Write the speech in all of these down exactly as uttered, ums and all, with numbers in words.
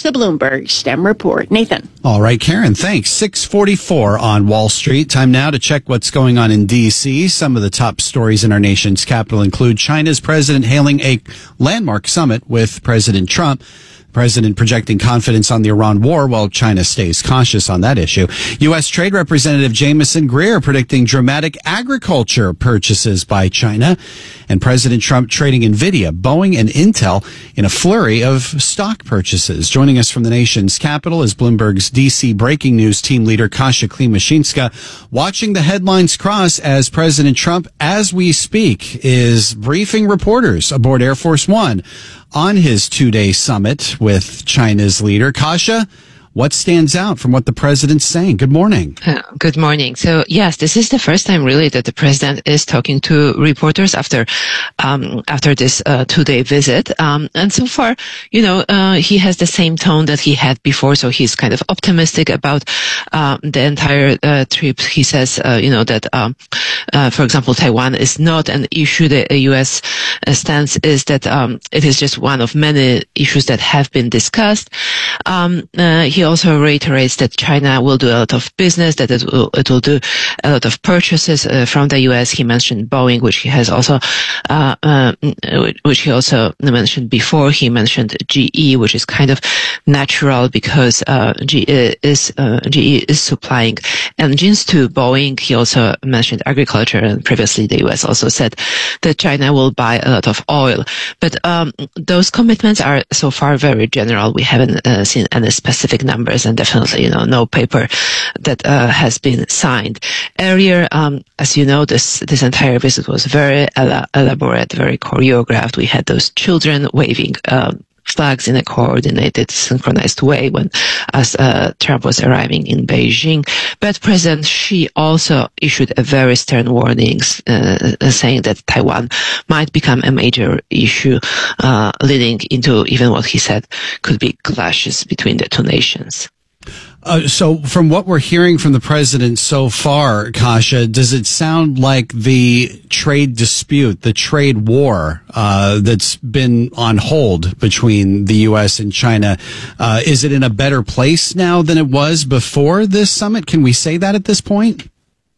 a Bloomberg STEM report. Nathan. All right, Karen, thanks. six forty-four on Wall Street. Time now to check what's going on in D C. Some of the top stories in our nation's capital include China's president hailing a landmark summit with President Trump. President projecting confidence on the Iran war while China stays cautious on that issue. U S. Trade Representative Jamieson Greer predicting dramatic agriculture purchases by China. And President Trump trading NVIDIA, Boeing, and Intel in a flurry of stock purchases. Joining us from the nation's capital is Bloomberg's D C breaking news team leader Kasia Klimashinska. Watching the headlines cross as President Trump, as we speak, is briefing reporters aboard Air Force One on his two-day summit with China's leader. Kasia, what stands out from what the president's saying? Good morning. Uh, good morning. So, yes, this is the first time really that the president is talking to reporters after um, after this uh, two-day visit. Um, and so far, you know, uh, he has the same tone that he had before. So he's kind of optimistic about uh, the entire uh, trip. He says, uh, you know, that, um, uh, for example, Taiwan is not an issue. The U S stance is that um, it is just one of many issues that have been discussed. Um, uh, he also reiterates that China will do a lot of business, that it will, it will do a lot of purchases uh, from the U S. He mentioned Boeing, which he has also, uh, uh, which he also mentioned before. He mentioned G E, which is kind of natural because uh, G E is uh, G E is supplying engines to Boeing. He also mentioned agriculture, and previously the U S also said that China will buy a lot of oil. But um, those commitments are so far very general. We haven't uh, seen any specific numbers, and definitely, you know, no paper that uh, has been signed. Earlier, um, as you know, this this entire visit was very el- elaborate, very choreographed. We had those children waving um, flags in a coordinated, synchronized way when, as uh, Trump was arriving in Beijing. But President Xi also issued a very stern warning, uh, saying that Taiwan might become a major issue, uh, leading into even what he said could be clashes between the two nations. Uh, so from what we're hearing from the president so far, Kasia, does it sound like the trade dispute, the trade war uh, that's been on hold between the U S and China, uh, is it in a better place now than it was before this summit? Can we say that at this point?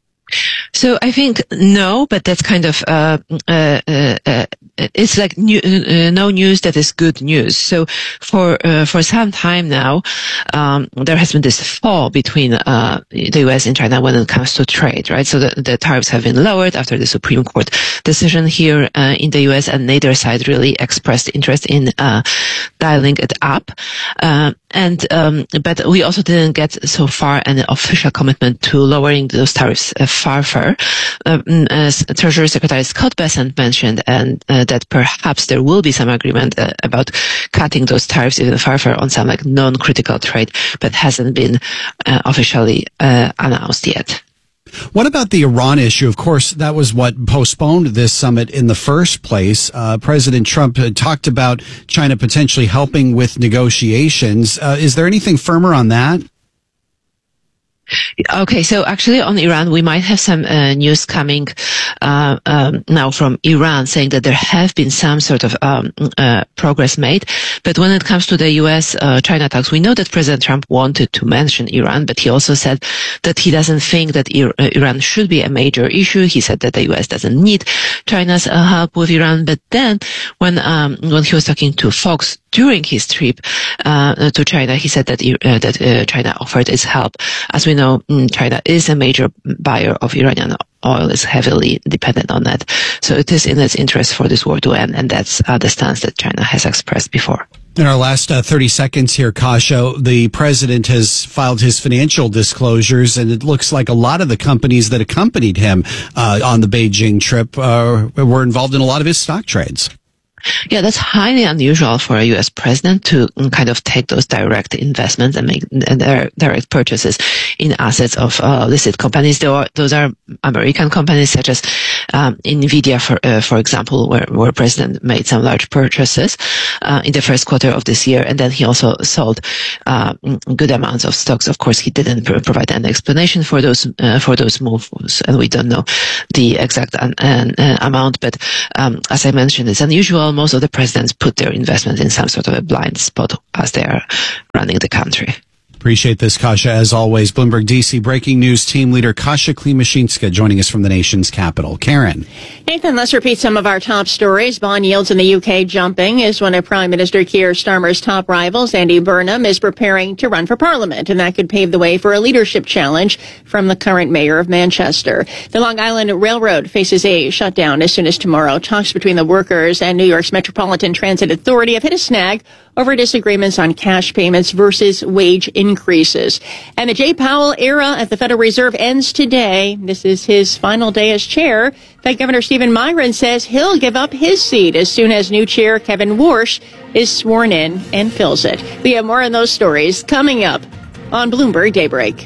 So I think no, but that's kind of uh, uh, uh, uh it's like new, uh, no news that is good news. So for uh, for some time now, um, there has been this fall between uh, the U S and China when it comes to trade, right? So the, the tariffs have been lowered after the Supreme Court decision here uh, in the U S, and neither side really expressed interest in uh, dialing it up. Uh, and um, but we also didn't get so far an official commitment to lowering those tariffs uh, far further. Uh, as Treasury Secretary Scott Bessent mentioned, and uh, that perhaps there will be some agreement uh, about cutting those tariffs even further on some like non-critical trade, but hasn't been uh, officially uh, announced yet. What about the Iran issue? Of course, that was what postponed this summit in the first place. Uh, President Trump had talked about China potentially helping with negotiations. Uh, is there anything firmer on that? Okay, so actually on Iran, we might have some uh, news coming uh, um, now from Iran saying that there have been some sort of um, uh, progress made. But when it comes to the U S uh, China talks, we know that President Trump wanted to mention Iran, but he also said that he doesn't think that Ir- uh, Iran should be a major issue. He said that the U S doesn't need China's uh, help with Iran. But then when um, when he was talking to Fox during his trip uh, to China, he said that uh, that uh, China offered its help. As we know, China is a major buyer of Iranian oil, is heavily dependent on that. So it is in its interest for this war to end, and that's uh, the stance that China has expressed before. In our last uh, thirty seconds here, Kasia, the president has filed his financial disclosures, and it looks like a lot of the companies that accompanied him uh, on the Beijing trip uh, were involved in a lot of his stock trades. Yeah, that's highly unusual for a U S president to kind of take those direct investments and make direct purchases in assets of uh, listed companies. Those are American companies such as um, NVIDIA, for uh, for example, where where President made some large purchases uh, in the first quarter of this year, and then he also sold uh, good amounts of stocks. Of course, he didn't pr- provide an explanation for those uh, for those moves, and we don't know the exact un- uh, amount. But um, as I mentioned, it's unusual. Most of the presidents put their investment in some sort of a blind spot as they are running the country. Appreciate this, Kasia, as always. Bloomberg D C breaking news team leader Kasia Klimashinska joining us from the nation's capital. Karen. Nathan, let's repeat some of our top stories. Bond yields in the U K jumping as one of Prime Minister Keir Starmer's top rivals, Andy Burnham, is preparing to run for Parliament, and that could pave the way for a leadership challenge from the current mayor of Manchester. The Long Island Railroad faces a shutdown as soon as tomorrow. Talks between the workers and New York's Metropolitan Transit Authority have hit a snag over disagreements on cash payments versus wage increases. And the Jay Powell era at the Federal Reserve ends today. This is his final day as chair. Fed Governor Stephen Miron says he'll give up his seat as soon as new chair Kevin Warsh is sworn in and fills it. We have more on those stories coming up on Bloomberg Daybreak.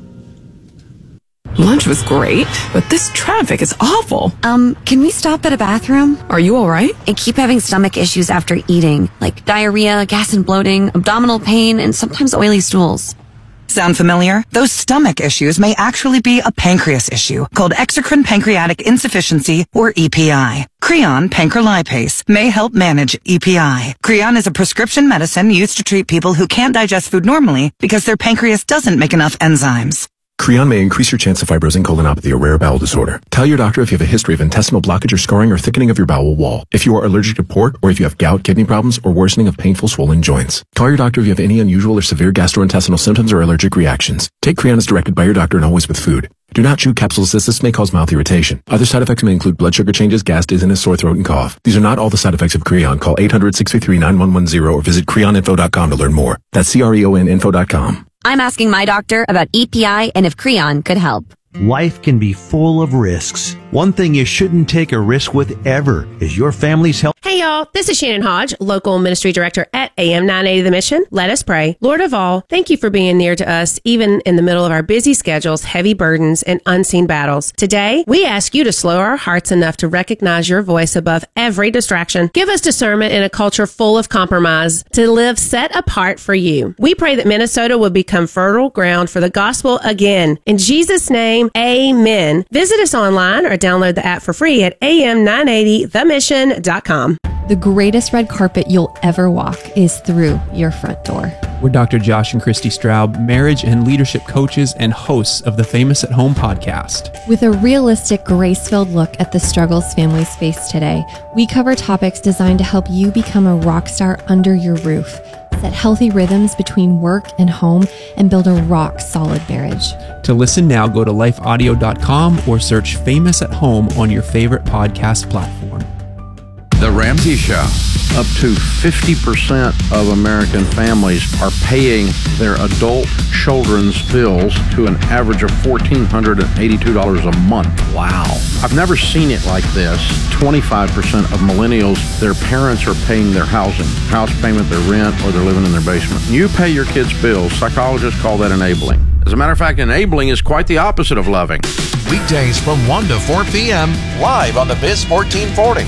Lunch was great, but this traffic is awful. Um, can we stop at a bathroom? Are you all right? I keep having stomach issues after eating, like diarrhea, gas and bloating, abdominal pain, and sometimes oily stools. Sound familiar? Those stomach issues may actually be a pancreas issue called exocrine pancreatic insufficiency, or E P I. Creon pancrelipase may help manage E P I. Creon is a prescription medicine used to treat people who can't digest food normally because their pancreas doesn't make enough enzymes. Creon may increase your chance of fibrosing colonopathy, a rare bowel disorder. Tell your doctor if you have a history of intestinal blockage or scarring or thickening of your bowel wall, if you are allergic to pork, or if you have gout, kidney problems, or worsening of painful swollen joints. Call your doctor if you have any unusual or severe gastrointestinal symptoms or allergic reactions. Take Creon as directed by your doctor and always with food. Do not chew capsules as this may cause mouth irritation. Other side effects may include blood sugar changes, gas, dizziness, sore throat, and cough. These are not all the side effects of Creon. Call eight hundred, six three three, nine one one zero or visit creon info dot com to learn more. That's C R E O N info dot com. I'm asking my doctor about E P I and if Creon could help. Life can be full of risks. One thing you shouldn't take a risk with ever is your family's health. Hey y'all, this is Shannon Hodge, local ministry director at A M nine eighty The Mission. Let us pray. Lord of all, thank you for being near to us, even in the middle of our busy schedules, heavy burdens, and unseen battles. Today, we ask you to slow our hearts enough to recognize your voice above every distraction. Give us discernment in a culture full of compromise to live set apart for you. We pray that Minnesota will become fertile ground for the gospel again. In Jesus' name, amen. Visit us online or download the app for free at A M nine eighty the mission dot com. The greatest red carpet you'll ever walk is through your front door. We're Doctor Josh and Christy Straub, marriage and leadership coaches and hosts of the Famous at Home podcast. With a realistic, grace-filled look at the struggles families face today, we cover topics designed to help you become a rock star under your roof, set healthy rhythms between work and home, and build a rock-solid marriage. To listen now, go to life audio dot com or search Famous at Home on your favorite podcast platform. The Ramsey Show. Up to fifty percent of American families are paying their adult children's bills to an average of one thousand four hundred eighty-two dollars a month. Wow. I've never seen it like this. twenty-five percent of millennials, their parents are paying their housing, house payment, their rent, or they're living in their basement. You pay your kids' bills. Psychologists call that enabling. As a matter of fact, enabling is quite the opposite of loving. Weekdays from one to four p.m. live on the Biz fourteen forty.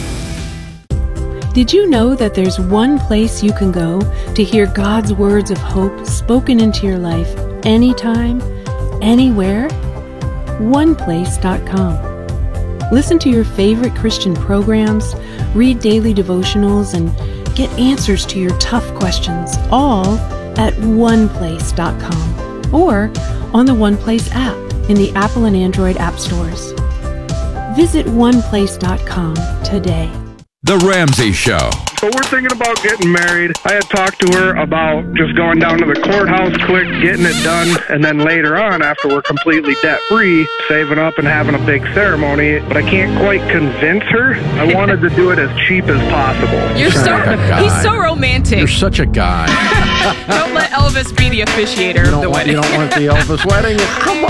Did you know that there's one place you can go to hear God's words of hope spoken into your life anytime, anywhere? one place dot com. Listen to your favorite Christian programs, read daily devotionals, and get answers to your tough questions, all at one place dot com or on the OnePlace app in the Apple and Android app stores. Visit one place dot com today. The Ramsey Show. So we're thinking about getting married. I had talked to her about just going down to the courthouse quick, getting it done, and then later on, after we're completely debt-free, saving up and having a big ceremony. But I can't quite convince her. I wanted to do it as cheap as possible. You're so, he's so romantic. You're such a guy. Don't let Elvis be the officiator of the want, wedding. You don't want the Elvis wedding? Come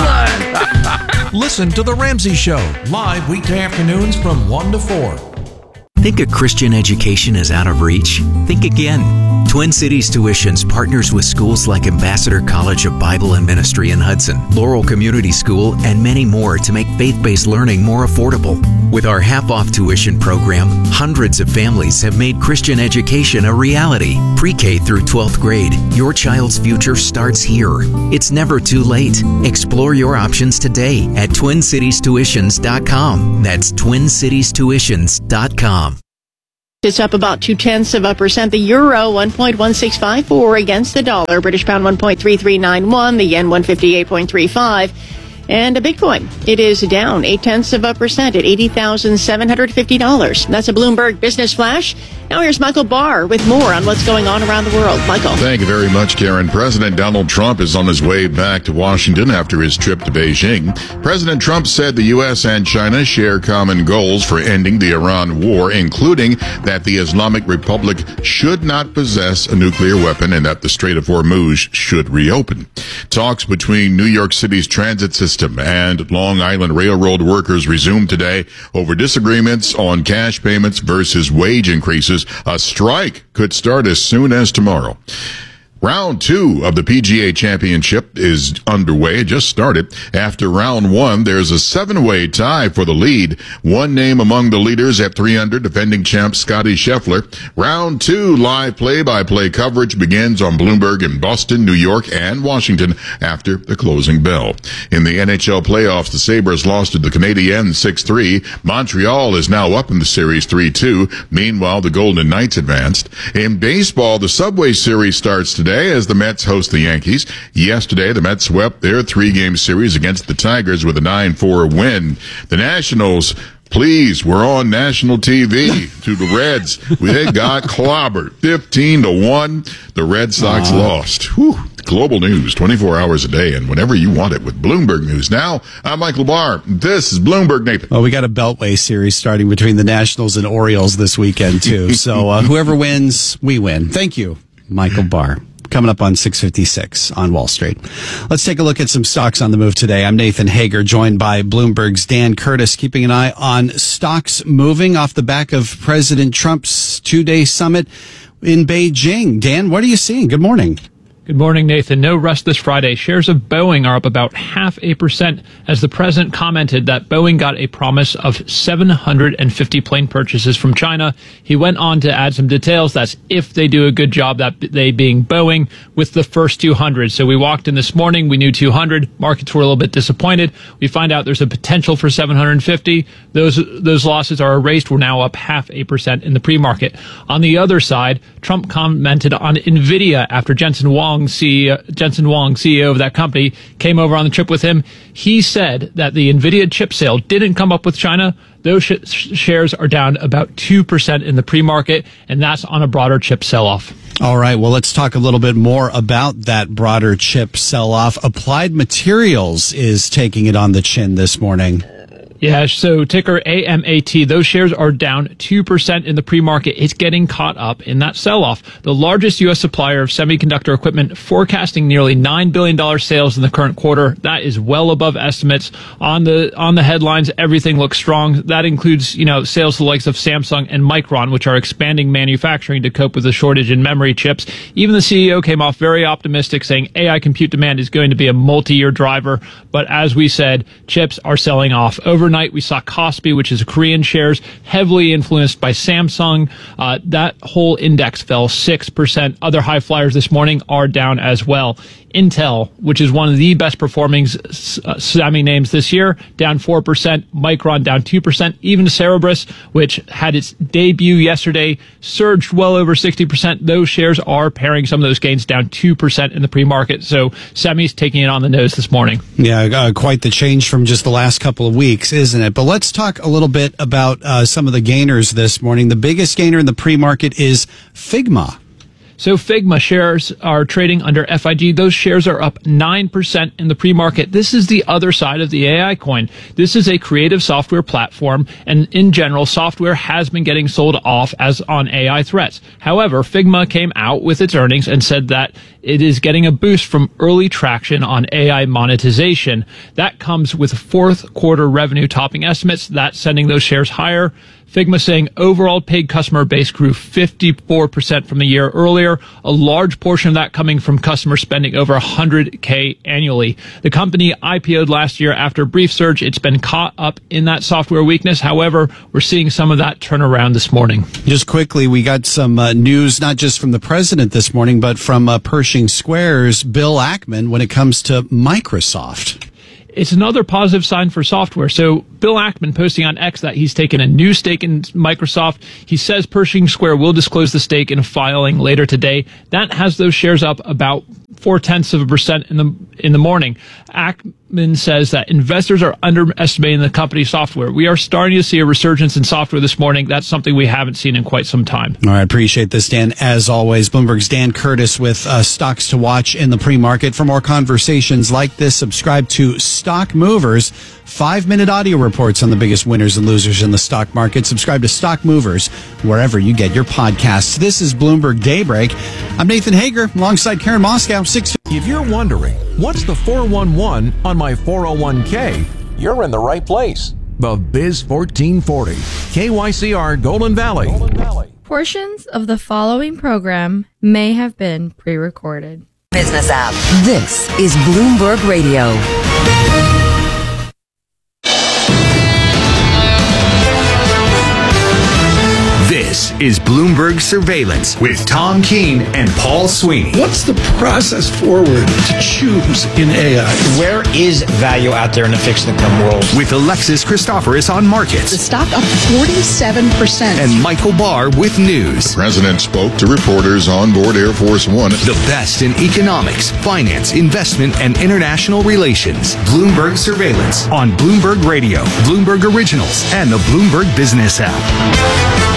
on. Listen to The Ramsey Show, live weekday afternoons from one to four. Think a Christian education is out of reach? Think again. Twin Cities Tuitions partners with schools like Ambassador College of Bible and Ministry in Hudson, Laurel Community School, and many more to make faith-based learning more affordable. With our half-off tuition program, hundreds of families have made Christian education a reality. Pre-K through twelfth grade, your child's future starts here. It's never too late. Explore your options today at twin cities tuitions dot com. That's twin cities tuitions dot com. It's up about two tenths of a percent. The euro one point one six five four against the dollar. British pound one point three three nine one. The yen one fifty-eight point three five. And a Bitcoin, it is down eight tenths of a percent at eighty thousand seven hundred fifty dollars. That's a Bloomberg Business Flash. Now here's Michael Barr with more on what's going on around the world. Michael. Thank you very much, Karen. President Donald Trump is on his way back to Washington after his trip to Beijing. President Trump said the U S and China share common goals for ending the Iran war, including that the Islamic Republic should not possess a nuclear weapon and that the Strait of Hormuz should reopen. Talks between New York City's transit system and Long Island Railroad workers resumed today over disagreements on cash payments versus wage increases. A strike could start as soon as tomorrow. Round two of the P G A Championship is underway. It just started. After round one, there's a seven-way tie for the lead. One name among the leaders at three under, defending champ Scotty Scheffler. Round two live play-by-play coverage begins on Bloomberg in Boston, New York, and Washington after the closing bell. In the N H L playoffs, the Sabres lost to the Canadiens six three. Montreal is now up in the series three two. Meanwhile, the Golden Knights advanced. In baseball, the Subway Series starts today. Today, as the Mets host the Yankees. Yesterday, the Mets swept their three-game series against the Tigers with a nine four win. The Nationals, please, we're on national T V to the Reds. They got clobbered, fifteen to one. The Red Sox uh. lost. Whew. Global news, twenty-four hours a day, and whenever you want it with Bloomberg News. Now, I'm Michael Barr. This is Bloomberg Nathan. Well, we got a Beltway series starting between the Nationals and Orioles this weekend, too. So uh, whoever wins, we win. Thank you, Michael Barr. Coming up on six fifty-six on Wall Street. Let's take a look at some stocks on the move today. I'm Nathan Hager, joined by Bloomberg's Dan Curtis, keeping an eye on stocks moving off the back of President Trump's two-day summit in Beijing. Dan, what are you seeing? Good morning. Good morning, Nathan. No rest this Friday. Shares of Boeing are up about half a percent as the president commented that Boeing got a promise of seven hundred fifty plane purchases from China. He went on to add some details. That's if they do a good job, that they being Boeing, with the first two hundred. So we walked in this morning. We knew two hundred. Markets were a little bit disappointed. We find out there's a potential for seven hundred fifty. Those, those losses are erased. We're now up half a percent in the pre-market. On the other side, Trump commented on NVIDIA after Jensen Huang C E O, Jensen Huang, C E O of that company, came over on the trip with him. He said that the NVIDIA chip sale didn't come up with China. Those sh- shares are down about two percent in the pre-market, and that's on a broader chip sell-off. All right, well, let's talk a little bit more about that broader chip sell-off. Applied Materials is taking it on the chin this morning. Yeah, so ticker A M A T, those shares are down two percent in the pre-market. It's getting caught up in that sell-off. The largest U S supplier of semiconductor equipment forecasting nearly nine billion dollars sales in the current quarter. That is well above estimates. On the on the headlines, everything looks strong. That includes, you know, sales to the likes of Samsung and Micron, which are expanding manufacturing to cope with the shortage in memory chips. Even the C E O came off very optimistic, saying A I compute demand is going to be a multi-year driver. But as we said, chips are selling off. Over Overnight, we saw Kospi, which is Korean shares, heavily influenced by Samsung. Uh, that whole index fell six percent. Other high flyers this morning are down as well. Intel, which is one of the best performing uh, semi names this year, down four percent. Micron down two percent. Even Cerebras, which had its debut yesterday, surged well over sixty percent. Those shares are pairing some of those gains, down two percent in the pre-market. So semis taking it on the nose this morning. Yeah, uh, quite the change from just the last couple of weeks, isn't it? But let's talk a little bit about uh, some of the gainers this morning. The biggest gainer in the pre-market is Figma. So Figma shares are trading under F I G. Those shares are up nine percent in the pre-market. This is the other side of the A I coin. This is a creative software platform, and in general, software has been getting sold off as on A I threats. However, Figma came out with its earnings and said that it is getting a boost from early traction on A I monetization. That comes with fourth quarter revenue topping estimates. That's sending those shares higher. Figma saying overall paid customer base grew fifty-four percent from a year earlier, a large portion of that coming from customers spending over one hundred K annually. The company I P O'd last year after a brief surge. It's been caught up in that software weakness. However, we're seeing some of that turn around this morning. Just quickly, we got some uh, news, not just from the president this morning, but from uh, Pershing Square's Bill Ackman when it comes to Microsoft. it's another positive sign for software. So Bill Ackman posting on X that he's taken a new stake in Microsoft. He says Pershing Square will disclose the stake in a filing later today. That has those shares up about four tenths of a percent in the in the morning. Ackman says that investors are underestimating the company's software. We are starting to see a resurgence in software this morning. That's something we haven't seen in quite some time. All right, appreciate this, Dan. As always, Bloomberg's Dan Curtis with uh, stocks to watch in the pre-market. For more conversations like this, subscribe to Stock Movers, five-minute audio reports on the biggest winners and losers in the stock market. Subscribe to Stock Movers wherever you get your podcasts. This is Bloomberg Daybreak. I'm Nathan Hager alongside Karen Moscow. Six. If you're wondering, what's the four one one on my four oh one k? You're in the right place. The Biz fourteen forty, K Y C R Golden Valley. Golden Valley. Portions of the following program may have been pre-recorded. Business app. This is Bloomberg Radio. This is Bloomberg Surveillance with Tom Keene and Paul Sweeney. What's the process forward to choose in A I? Where is value out there in the fixed income world? With Alexis Christoforous on markets. The stock up forty-seven percent. And Michael Barr with news. The president spoke to reporters on board Air Force One. The best in economics, finance, investment, and international relations. Bloomberg Surveillance on Bloomberg Radio, Bloomberg Originals, and the Bloomberg Business app.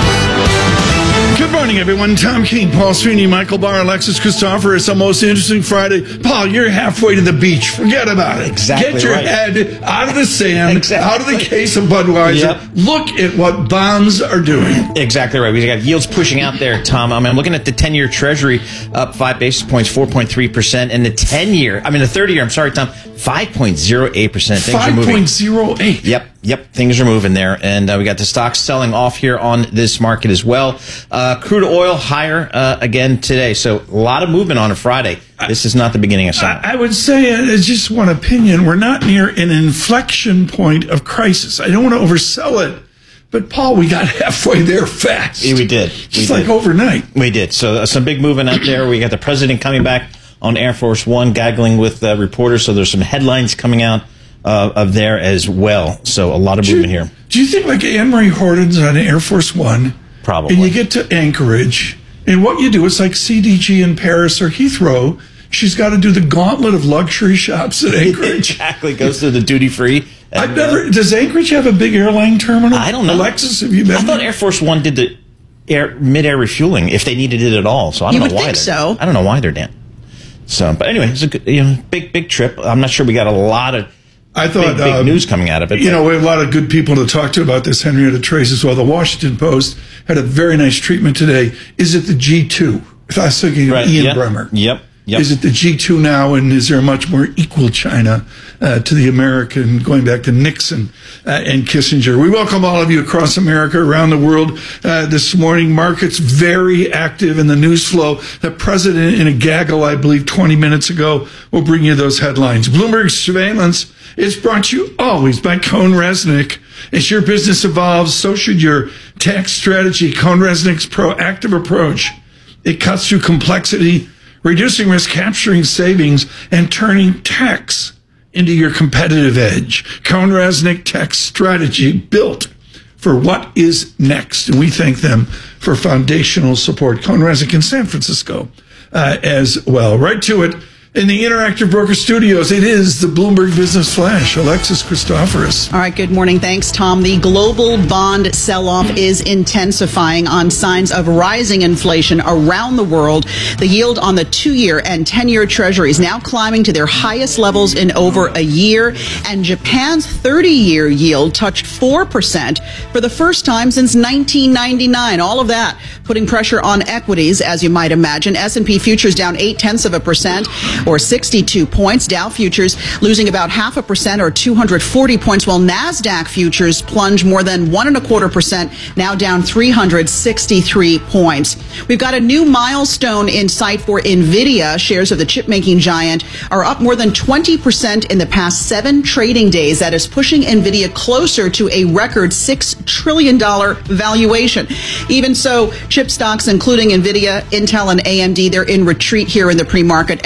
Good morning, everyone. Tom Keene, Paul Sweeney, Michael Barr, Alexis Christoforous. A most interesting Friday. Paul, you're halfway to the beach. Forget about it. Exactly. Get your right. head out of the sand, exactly. out of the case of Budweiser. Yep. Look at what bonds are doing. Exactly right. We got yields pushing out there, Tom. I mean, I'm looking at the ten-year Treasury up five basis points, four point three percent, and the ten-year, I mean, the thirty-year, I'm sorry, Tom, five point oh eight percent. Things are moving. five point oh eight. Yep. Yep, things are moving there, and uh, we got the stocks selling off here on this market as well. Uh, crude oil higher uh, again today, so a lot of movement on a Friday. This is not the beginning of summer. I, I would say, it's just one opinion, we're not near an inflection point of crisis. I don't want to oversell it, but Paul, we got halfway there fast. Yeah, we did. Just we like did. overnight. We did. So uh, some big movement out there. We got the president coming back on Air Force One, gaggling with uh, reporters, so there's some headlines coming out Uh, of there as well. So a lot of movement here. Do you think like Anne-Marie Horton's on Air Force One? Probably. And you get to Anchorage, and what you do is like C D G in Paris or Heathrow. She's got to do the gauntlet of luxury shops at Anchorage. Exactly. Goes to the duty free. I've never. Uh, does Anchorage have a big airline terminal? I don't know. Alexis, have you been? I thought Air Force One did the air mid-air refueling if they needed it at all. So I don't you know would why. think so. I don't know why they're down. So, but anyway, it's a good, you know, big big trip. I'm not sure we got a lot of. I thought big, big uh, news coming out of it. You know, we have a lot of good people to talk to about this. Henrietta Trace as well. The Washington Post had a very nice treatment today. Is it the G two? If I was thinking of right. Ian yep. Bremmer. Yep. Yep. Is it the G two now, and is there a much more equal China uh, to the American, going back to Nixon uh, and Kissinger? We welcome all of you across America, around the world uh, this morning. Markets very active in the news flow. The president, in a gaggle, I believe, twenty minutes ago, will bring you those headlines. Bloomberg Surveillance is brought to you always by CohnReznick. As your business evolves, so should your tax strategy. CohnReznick's proactive approach. It cuts through complexity, reducing risk, capturing savings, and turning tax into your competitive edge. CohnReznick Tax Strategy, built for what is next. And we thank them for foundational support. CohnReznick in San Francisco uh, as well. Right to it. In the Interactive Broker Studios, it is the Bloomberg Business Flash. Alexis Christoforous. All right, good morning. Thanks, Tom. The global bond sell-off is intensifying on signs of rising inflation around the world. The yield on the two-year and ten-year treasuries now climbing to their highest levels in over a year. And Japan's thirty-year yield touched four percent for the first time since nineteen ninety-nine. All of that putting pressure on equities, as you might imagine. S and P futures down eight-tenths of a percent, or sixty-two points. Dow futures losing about half a percent, or two hundred forty points, while NASDAQ futures plunge more than one and a quarter percent, now down three hundred sixty-three points. We've got a new milestone in sight for NVIDIA. Shares of the chip-making giant are up more than twenty percent in the past seven trading days. That is pushing NVIDIA closer to a record six trillion dollars valuation. Even so, chip stocks, including NVIDIA, Intel, and A M D, they're in retreat here in the pre-market. Our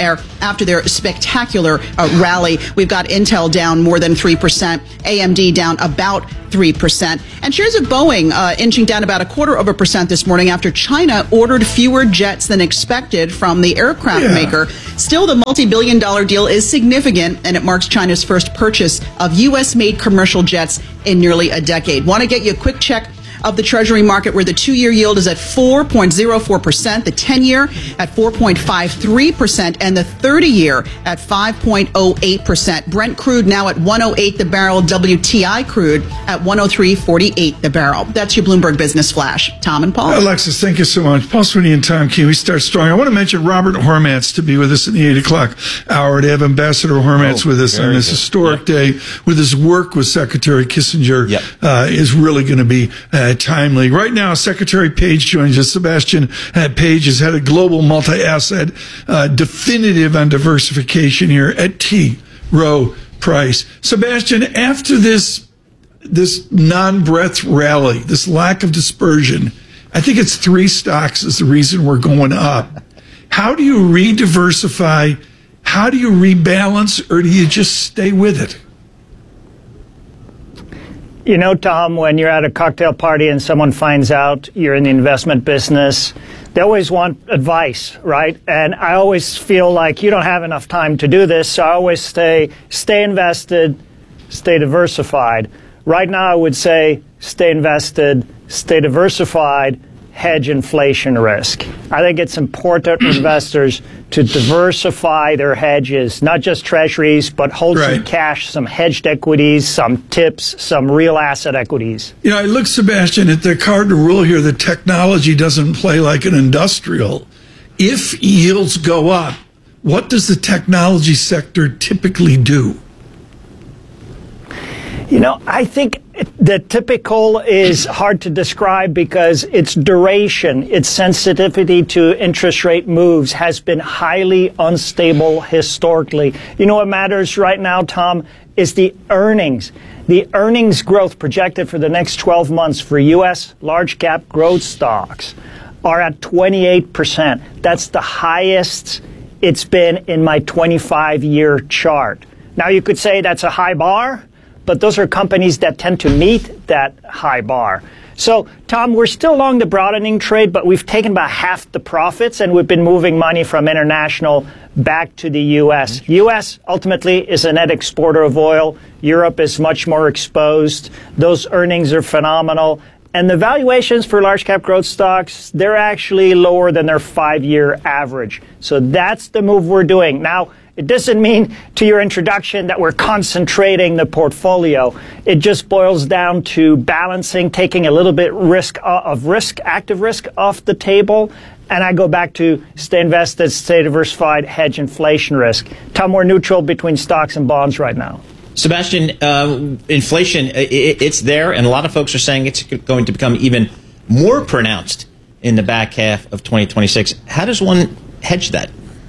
after their spectacular uh, rally. We've got Intel down more than three percent, A M D down about three percent, and shares of Boeing uh, inching down about a quarter of a percent this morning after China ordered fewer jets than expected from the aircraft Yeah. maker. Still, the multi-billion dollar deal is significant, and it marks China's first purchase of U S-made commercial jets in nearly a decade. Want to get you a quick check of the Treasury market, where the two-year yield is at four point zero four percent, the ten-year at four point five three percent, and the thirty-year at five point zero eight percent. Brent crude now at one oh eight the barrel, W T I crude at one oh three forty-eight the barrel. That's your Bloomberg Business Flash. Tom and Paul. Alexis, thank you so much. Paul Sweeney and Tom Keene, we start strong. I want to mention Robert Hormats to be with us in the eight o'clock hour, to have Ambassador Hormats Oh, with us on very this good. historic Yep. day with his work with Secretary Kissinger. Yep. Uh, is really going to be uh, timely. Right now, Secretary Page joins us. Sebastian uh, Page is head of global multi-asset, uh, definitive on diversification here at T. Rowe Price. Sebastian, after this this non-breath rally, this lack of dispersion, I think it's three stocks is the reason we're going up. How do you re-diversify? How do you rebalance, or do you just stay with it? You know, Tom, when you're at a cocktail party and someone finds out you're in the investment business, they always want advice, right? And I always feel like you don't have enough time to do this, so I always say, stay invested, stay diversified. Right now, I would say, stay invested, stay diversified, hedge inflation risk. I think it's important for investors to diversify their hedges, not just treasuries, but hold Right. some cash, some hedged equities, some tips, some real asset equities. You know, I look, Sebastian, at the cardinal rule here that technology doesn't play like an industrial. If yields go up, what does the technology sector typically do? You know, I think the typical is hard to describe because its duration, its sensitivity to interest rate moves has been highly unstable historically. You know what matters right now, Tom, is the earnings. The earnings growth projected for the next twelve months for U S large cap growth stocks are at twenty-eight percent. That's the highest it's been in my twenty-five year chart. Now, you could say that's a high bar, but those are companies that tend to meet that high bar. So, Tom, we're still along the broadening trade, but we've taken about half the profits, and we've been moving money from international back to the U S. U S ultimately is a net exporter of oil. Europe is much more exposed. Those earnings are phenomenal. And the valuations for large cap growth stocks, they're actually lower than their five-year average. So that's the move we're doing. Now, it doesn't mean, to your introduction, that we're concentrating the portfolio. It just boils down to balancing, taking a little bit risk of risk, active risk off the table. And I go back to stay invested, stay diversified, hedge inflation risk. Tom, we're neutral between stocks and bonds right now. Sebastian, uh, inflation, it, it's there, and a lot of folks are saying it's going to become even more pronounced in the back half of twenty twenty-six. How does one hedge that?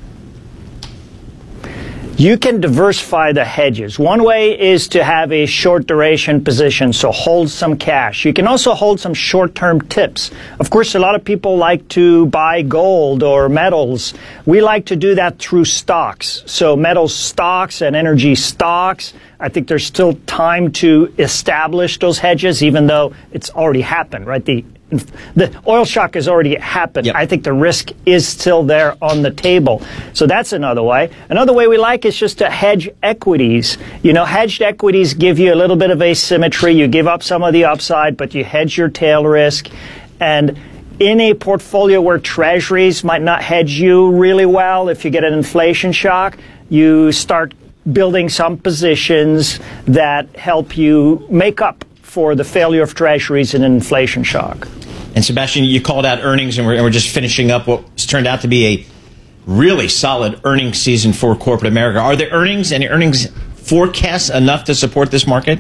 You can diversify the hedges. One way is to have a short duration position, so hold some cash. You can also hold some short-term tips. Of course, a lot of people like to buy gold or metals. We like to do that through stocks. So metals stocks and energy stocks. I think there's still time to establish those hedges, even though it's already happened, right? The The oil shock has already happened. Yep. I think the risk is still there on the table. So that's another way. Another way we like is just to hedge equities. You know, hedged equities give you a little bit of asymmetry. You give up some of the upside, but you hedge your tail risk. And in a portfolio where treasuries might not hedge you really well, if you get an inflation shock, you start building some positions that help you make up for the failure of treasuries in an inflation shock. And Sebastian, you called out earnings, and we're, and we're just finishing up what's turned out to be a really solid earnings season for corporate America. Are the earnings and the earnings forecasts enough to support this market?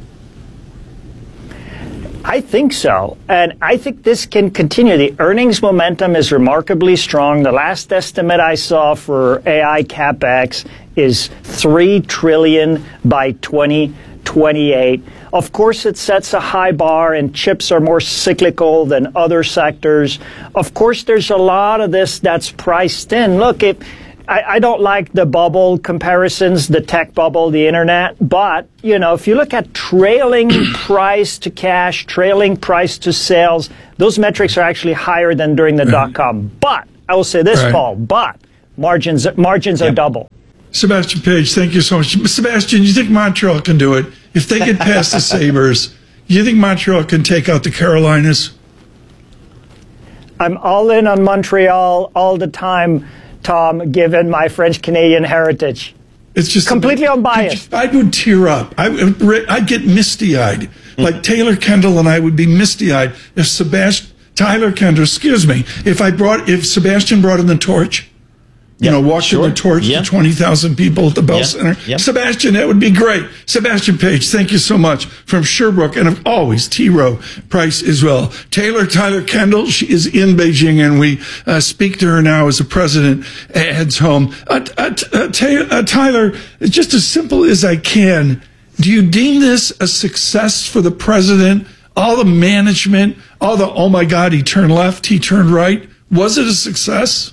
I think so. And I think this can continue. The earnings momentum is remarkably strong. The last estimate I saw for A I CapEx is three trillion dollars by twenty twenty-eight. Of course, it sets a high bar, and chips are more cyclical than other sectors. Of course, there's a lot of this that's priced in. Look, if I, I don't like the bubble comparisons, the tech bubble, the internet. But, you know, if you look at trailing price to cash, trailing price to sales, those metrics are actually higher than during the dot-com. But, I will say this, Right. Paul, but margins, margins Yep. are double. Sebastian Page, thank you so much. Sebastian, you think Montreal can do it? If they get past the Sabres, you think Montreal can take out the Carolinas? I'm all in on Montreal all the time, Tom, given my French-Canadian heritage. It's just completely unbiased. I would tear up. I, would- I'd get misty-eyed. Like Taylor Kendall and I would be misty-eyed if Sebastian, Tyler Kendall, excuse me, if I brought, if Sebastian brought in the torch, you know, walked in the torch Yeah. to twenty thousand people at the Bell Yeah. Center. Yep. Sebastian, that would be great. Sebastian Page, thank you so much. From Sherbrooke, and always T. Rowe Price as well. Taylor, Tyler Kendall, she is in Beijing, and we uh, speak to her now as the president heads home. Uh, uh, uh, Ta- uh, Tyler, just as simple as I can, do you deem this a success for the president? All the management, all the, oh my God, he turned left, he turned right. Was it a success?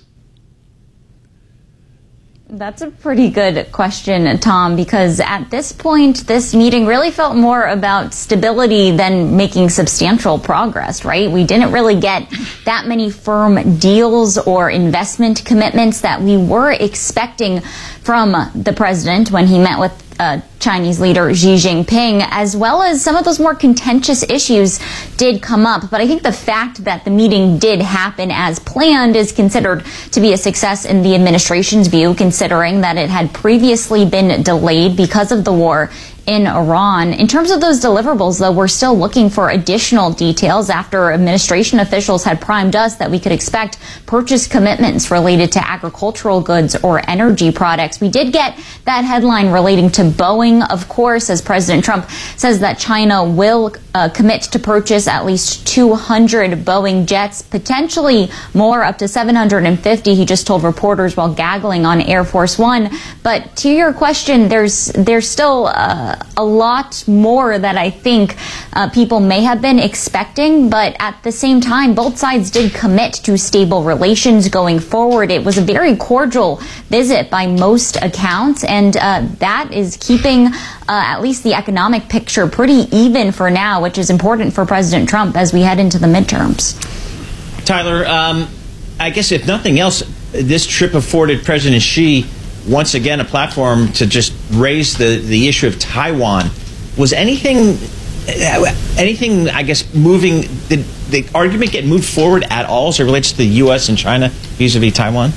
That's a pretty good question, Tom, because at this point, this meeting really felt more about stability than making substantial progress, right? We didn't really get that many firm deals or investment commitments that we were expecting from the president when he met with uh, Chinese leader Xi Jinping, as well as some of those more contentious issues did come up. But I think the fact that the meeting did happen as planned is considered to be a success in the administration's view, considering that it had previously been delayed because of the war in Iran. In terms of those deliverables, though, we're still looking for additional details after administration officials had primed us that we could expect purchase commitments related to agricultural goods or energy products. We did get that headline relating to Boeing, of course, as President Trump says that China will uh, commit to purchase at least two hundred Boeing jets, potentially more, up to seven hundred fifty, he just told reporters while gaggling on Air Force One. But to your question, there's there's still uh, a lot more that I think uh, people may have been expecting, but at the same time, both sides did commit to stable relations going forward. It was a very cordial visit by most accounts, and uh, that is keeping uh, at least the economic picture pretty even for now, which is important for President Trump as we head into the midterms. Tyler, um, I guess if nothing else, this trip afforded President Xi once again a platform to just raise the, the issue of Taiwan. Was anything, anything, I guess, moving, did the argument get moved forward at all as it relates to the U S and China vis-a-vis Taiwan?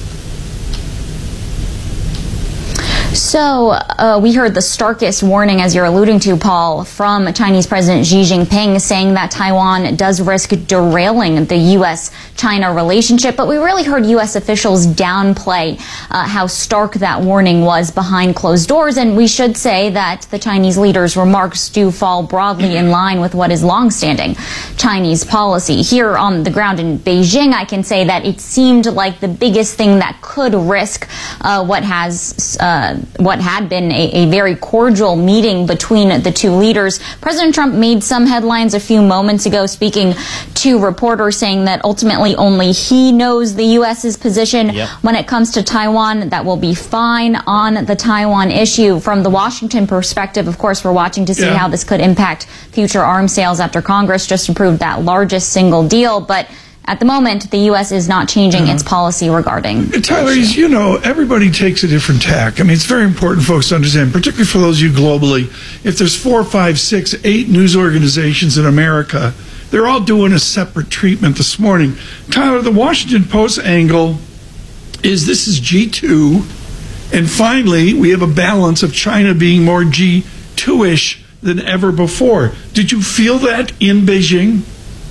So uh, we heard the starkest warning, as you're alluding to, Paul, from Chinese President Xi Jinping, saying that Taiwan does risk derailing the U S China relationship. But we really heard U S officials downplay uh, how stark that warning was behind closed doors. And we should say that the Chinese leader's remarks do fall broadly in line with what is longstanding Chinese policy. Here on the ground in Beijing, I can say that it seemed like the biggest thing that could risk uh, what has uh, what had been a, a very cordial meeting between the two leaders. President Trump made some headlines a few moments ago, speaking to reporters, saying that ultimately only he knows the U S's position yep. when it comes to Taiwan. That will be fine on the Taiwan issue. From the Washington perspective, of course, we're watching to see yeah. how this could impact future arms sales after Congress just approved that largest single deal. But at the moment, the U S is not changing uh, its policy regarding Tyler, you know, everybody takes a different tack. I mean, it's very important, folks, to understand, particularly for those of you globally, if there's four, five, six, eight news organizations in America, they're all doing a separate treatment this morning. Tyler, the Washington Post angle is this is G two, and finally, we have a balance of China being more G two-ish than ever before. Did you feel that in Beijing?